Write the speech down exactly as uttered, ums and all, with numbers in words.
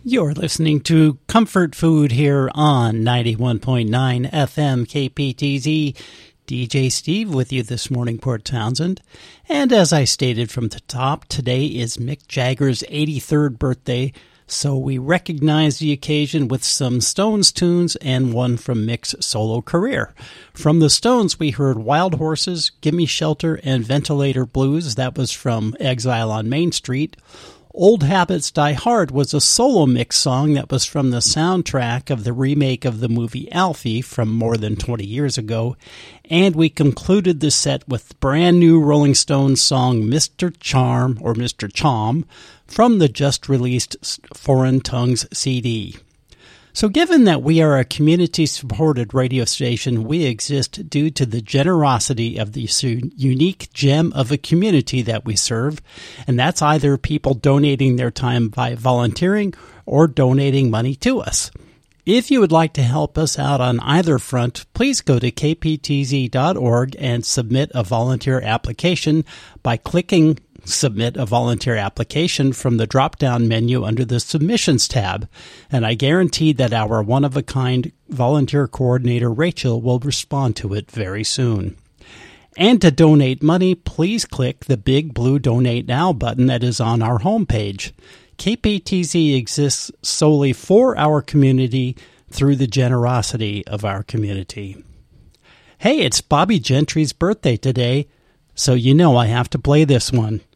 You're listening to Comfort Food here on ninety-one point nine F M K P T Z. D J Steve with you this morning, Port Townsend. And as I stated from the top, today is Mick Jagger's eighty-third birthday, so we recognize the occasion with some Stones tunes and one from Mick's solo career. From the Stones, we heard Wild Horses, Gimme Shelter, and Ventilator Blues. That was from Exile on Main Street. Old Habits Die Hard was a solo Mick song that was from the soundtrack of the remake of the movie Alfie from more than twenty years ago. And we concluded the set with the brand new Rolling Stones song Mister Charm, or Mister Chom, from the just-released Foreign Tongues C D. So given that we are a community-supported radio station, we exist due to the generosity of this unique gem of a community that we serve, and that's either people donating their time by volunteering or donating money to us. If you would like to help us out on either front, please go to k p t z dot org and submit a volunteer application by clicking Submit a Volunteer Application from the drop-down menu under the Submissions tab, and I guarantee that our one-of-a-kind volunteer coordinator, Rachel, will respond to it very soon. And to donate money, please click the big blue Donate Now button that is on our homepage. K P T Z exists solely for our community through the generosity of our community. Hey, it's Bobby Gentry's birthday today, so you know I have to play this one.